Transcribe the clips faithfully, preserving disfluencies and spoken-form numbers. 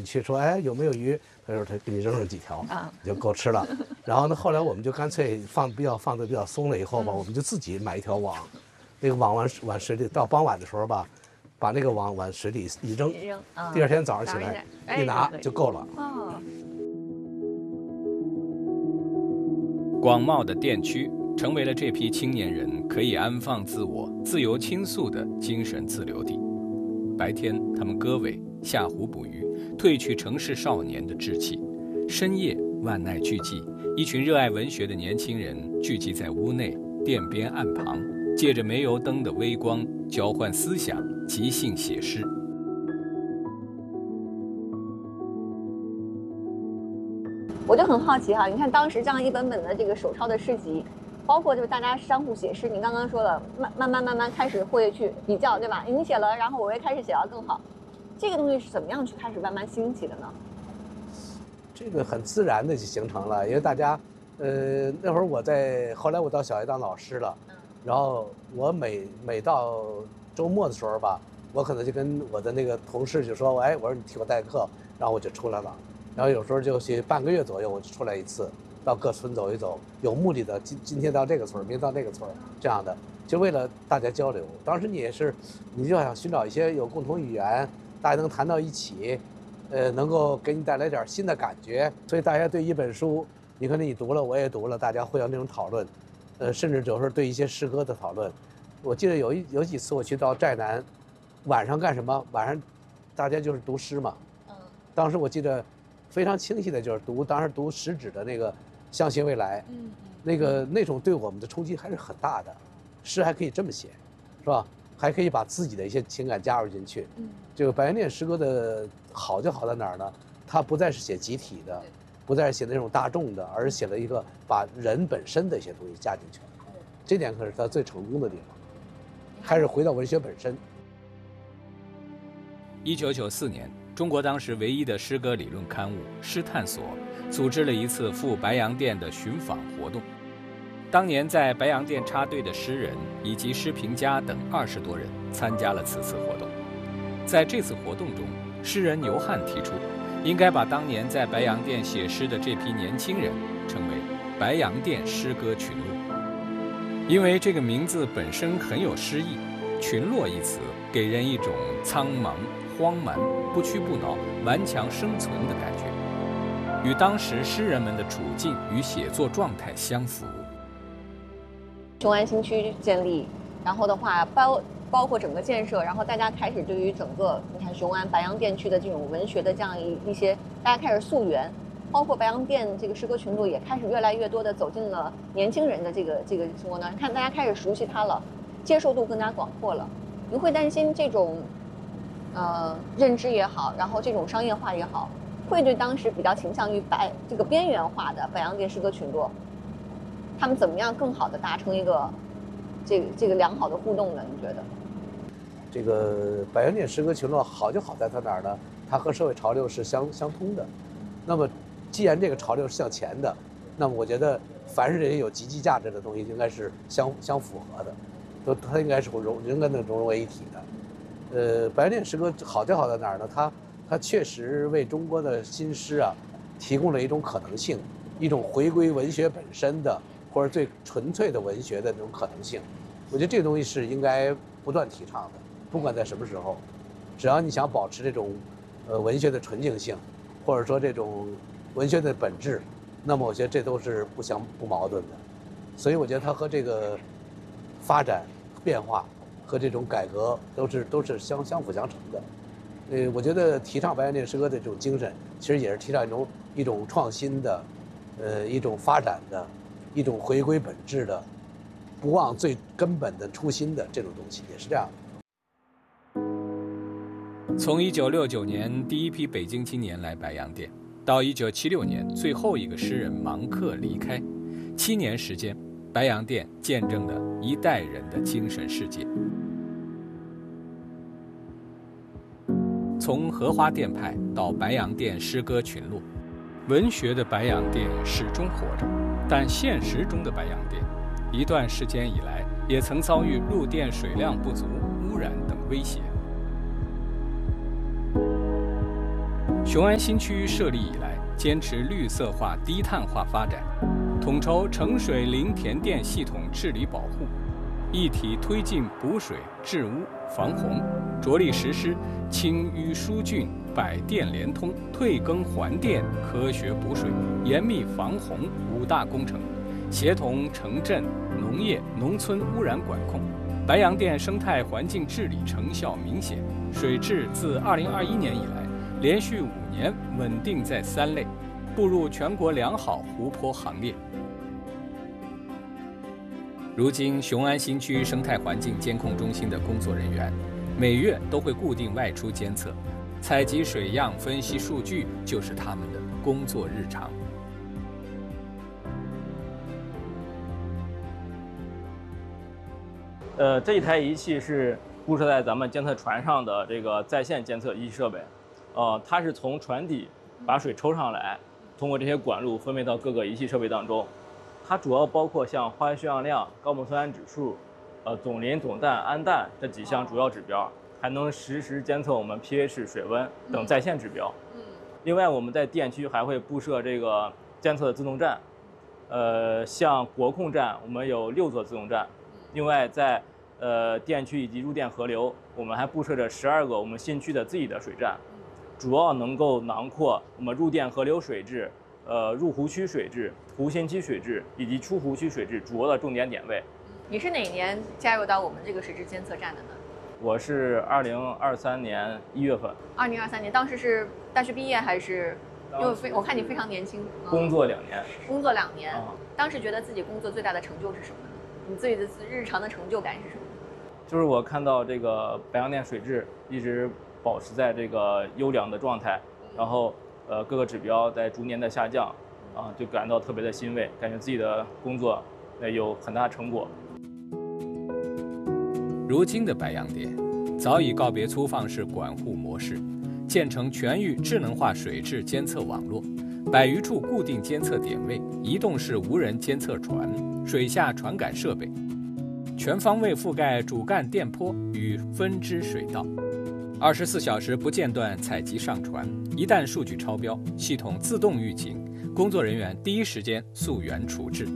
去说，哎，有没有鱼？他说他给你扔上几条，就够吃了。然后呢，后来我们就干脆放比较放的比较松了以后吧，我们就自己买一条网，那个网往往水里，到傍晚的时候吧，把那个网往水里一扔，第二天早上起来一拿就够了。哦。 广袤的电区成为了这批青年人可以安放自我、自由倾诉的精神自留地。白天，他们割尾、下湖捕鱼，褪去城市少年的稚气；深夜，万籁俱寂，一群热爱文学的年轻人聚集在屋内、店边岸旁，借着煤油灯的微光，交换思想，即兴写诗。 我就很好奇哈，你看当时这样一本本的这个手抄的诗集。包括就是大家相互写诗，你刚刚说了，慢慢慢慢慢开始会去比较，对吧？你写了，然后我也开始写要更好，这个东西是怎么样去开始慢慢兴起的呢？ 这个很自然的就形成了，因为大家，呃，那会儿我在，后来我到小学当老师了，然后我每每到周末的时候吧，我可能就跟我的那个同事就说，哎，我说你替我代课，然后我就出来了，然后有时候就去半个月左右我就出来一次。到各村走一走，有目的的，今今天到这个村，明天到那个村，这样的，就为了大家交流。当时你也是，你就想寻找一些有共同语言，大家能谈到一起，呃，能够给你带来点新的感觉。所以大家对一本书，你可能你读了，我也读了，大家会有那种讨论，呃，甚至有时候对一些诗歌的讨论。我记得有一有几次我去到寨南，晚上干什么？晚上大家就是读诗嘛。嗯。当时我记得非常清晰的就是读，当时读食指的那个。相信未来，嗯，那个那种对我们的冲击还是很大的，诗还可以这么写，是吧？还可以把自己的一些情感加入进去。嗯，这个白洋淀诗歌的好就好在哪儿呢？它不再是写集体的，不再是写那种大众的，而是写了一个把人本身的一些东西加进去了。这点可是它最成功的地方，还是回到文学本身。 一九九四年，中国当时唯一的诗歌理论刊物《诗探索》组织了一次赴白洋淀的寻访活动。当年在白洋淀插队的诗人以及诗评家等二十多人参加了此次活动。在这次活动中，诗人牛汉提出，应该把当年在白洋淀写诗的这批年轻人称为白洋淀诗歌群落，因为这个名字本身很有诗意。群落一词给人一种苍茫、荒蛮、不屈不挠、顽强生存的感觉，与当时诗人们的处境与写作状态相符。 雄安新区建立，然后的话包包括整个建设，然后大家开始对于整个你看雄安白洋淀区的这种文学的这样一一些，大家开始溯源，包括白洋淀这个诗歌群落也开始越来越多的走进了年轻人的这个这个生活当中，看大家开始熟悉它了，接受度更加广阔了。你会担心这种呃认知也好，然后这种商业化也好，会对当时比较倾向于白这个边缘化的白洋淀诗歌群落，他们怎么样更好的达成一个这个这个良好的互动呢？你觉得？ 这个白洋淀诗歌群落好就好在它哪儿呢？它和社会潮流是相相通的。那么，既然这个潮流是向前的，那么我觉得凡是这些有积极价值的东西，应该是相相符合的，都它应该是会融应该能融为一体的。呃，白洋淀诗歌好就好在哪儿呢？它它确实为中国的新诗啊提供了一种可能性，一种回归文学本身的或者最纯粹的文学的那种可能性。我觉得这个东西是应该不断提倡的，不管在什么时候，只要你想保持这种呃文学的纯净性，或者说这种文学的本质，那么我觉得这都是不相不矛盾的。所以我觉得它和这个发展变化和这种改革都是都是相相辅相成的。呃，我觉得提倡白洋淀诗歌的这种精神，其实也是提倡一种一种创新的，呃，一种发展的，一种回归本质的，不忘最根本的初心的这种东西，也是这样的。 从一九六九年第一批北京青年来白洋淀，到一九七六年最后一个诗人芒克离开，七年时间，白洋淀见证了一代人的精神世界。从荷花淀派到白洋淀诗歌群落，文学的白洋淀始终活着，但现实中的白洋淀，一段时间以来也曾遭遇路电水量不足、污染等威胁。 雄安新区设立以来，坚持绿色化、低碳化发展，统筹城水林田电系统治理保护，一体推进补水、治污、防洪，着力实施清淤疏浚、百电联通、退耕还电、科学补水、严密防洪五大工程，协同城镇、农业、农村污染管控。白洋淀生态环境治理成效明显，水质自二零二一年以来，连续五年稳定在三类，步入全国良好湖泊行列。如今，雄安新区生态环境监控中心的工作人员，每月都会固定外出监测，采集水样、分析数据，就是他们的工作日常。 呃，这一台仪器是布设在咱们监测船上的这个在线监测仪器设备，呃，它是从船底把水抽上来，通过这些管路分配到各个仪器设备当中。它主要包括像化学血氧量、高锰酸铵指数、呃总磷、总氮、氨氮这几项主要指标，还能实时监测我们 pH、水温等在线指标。嗯。另外，我们在电区还会布设这个监测的自动站，呃，像国控站我们有六座自动站，另外在呃电区以及入电河流，我们还布设着十二个我们新区的自己的水站，主要能够囊括我们入电河流水质。呃，入湖区水质、湖心区水质以及出湖区水质主要的重点点位。 你是哪年加入到我们这个水质监测站的呢？ 我是二零二三年一月份。 二零二三年，当时是大学毕业还是？因为非我看你非常年轻。 工作两年。 嗯、工作两年、嗯，当时觉得自己工作最大的成就是什么呢？你自己的日常的成就感是什么？ 就是我看到这个白洋淀水质一直保持在这个优良的状态，然后。呃，各个指标在逐年的下降，啊，就感到特别的欣慰，感觉自己的工作呃有很大成果。 如今的白洋淀早已告别粗放式管护模式，建成全域智能化水质监测网络，百余处固定监测点位，移动式无人监测船、水下传感设备，全方位覆盖主干电波与分支水道。二十四小时不间断采集上传，一旦数据超标，系统自动预警，工作人员第一时间溯源处置。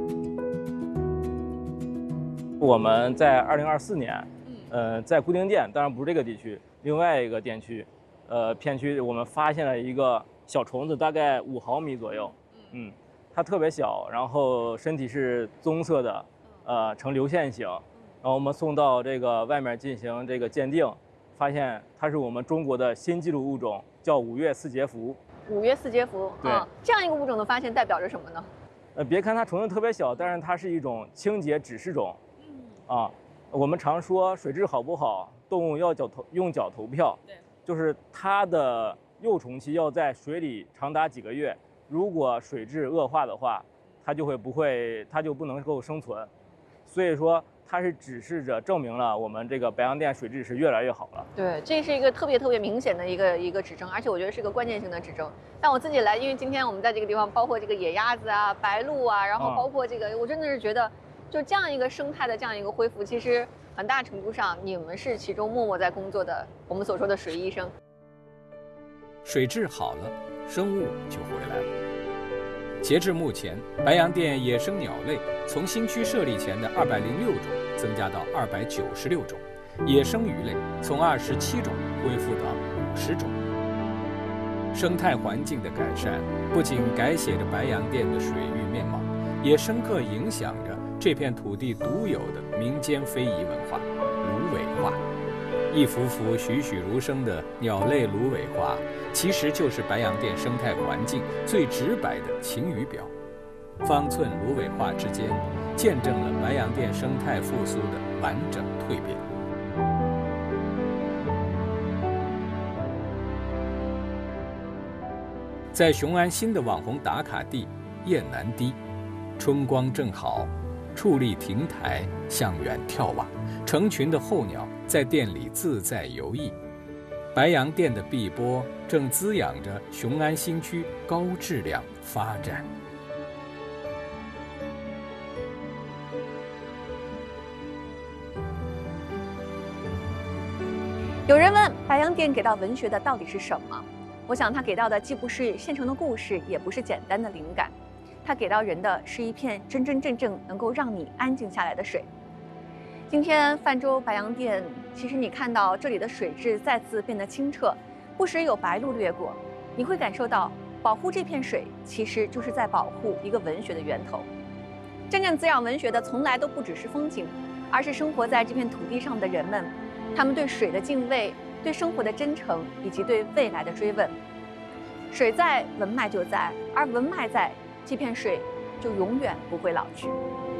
我们在二零二四年，呃，在固定电，当然不是这个地区，另外一个电区，呃，片区，我们发现了一个小虫子，大概五毫米左右，嗯，它特别小，然后身体是棕色的，呃，呈流线型，然后我们送到这个外面进行这个鉴定。发现它是我们中国的新纪录物种，叫五岳四节蝠。 五岳四节蝠， 对、 啊，这样一个物种的发现代表着什么呢？ 呃，别看它虫子特别小，但是它是一种清洁指示种。嗯。啊，我们常说水质好不好，动物要脚投用脚投票。对。就是它的幼虫期要在水里长达几个月，如果水质恶化的话，它就会不会，它就不能够生存。所以说。它是指示着证明了我们这个白洋淀水质是越来越好了。 对，这是一个特别特别明显的一个一个指征，而且我觉得是个关键性的指征。但我自己来，因为今天我们在这个地方，包括这个野鸭子啊、白鹭啊，然后包括这个，嗯、我真的是觉得，就这样一个生态的这样一个恢复，其实很大程度上你们是其中默默在工作的，我们所说的水医生。 水质好了，生物就回来了。截至目前，白洋淀野生鸟类从新区设立前的二百零六种增加到二百九十六种，野生鱼类从二十七种恢复到五十种。生态环境的改善不仅改写着白洋淀的水域面貌，也深刻影响着这片土地独有的民间非遗文化——芦苇画。一幅幅栩栩如生的鸟类芦苇画，其实就是白洋淀生态环境最直白的晴雨表。方寸芦苇画之间，见证了白洋淀生态复苏的完整蜕变。在雄安新的网红打卡地雁南堤，春光正好，矗立亭台，向远眺望，成群的候鸟在店里自在游弋。白洋淀的碧波正滋养着雄安新区高质量发展。 有人问，白洋淀给到文学的到底是什么？ 我想它给到的既不是现成的故事，也不是简单的灵感，它给到人的是一片真真正正能够让你安静下来的水。今天泛舟白洋淀，其实你看到这里的水质再次变得清澈，不时有白鹭掠过，你会感受到保护这片水，其实就是在保护一个文学的源头。真正滋养文学的，从来都不只是风景，而是生活在这片土地上的人们，他们对水的敬畏，对生活的真诚，以及对未来的追问。水在，文脉就在，而文脉在，这片水就永远不会老去。